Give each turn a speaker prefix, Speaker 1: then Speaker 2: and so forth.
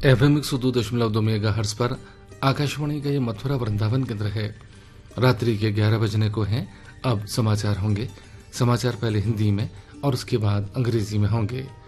Speaker 1: FM 102.2 megahertz पर आकाशवाणी का ये मथुरा वृंदावन केंद्र है। रात्रि के 11 बजने को हैं। अब समाचार होंगे। समाचार पहले हिंदी में और उसके बाद अंग्रेजी में होंगे।